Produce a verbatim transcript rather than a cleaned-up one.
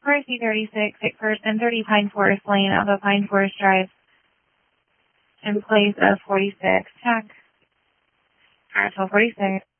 Car C thirty-six, take person thirty Pine Forest Lane, Alpha Pine Forest Drive, in place of forty-six. Check. Car twelve forty-six.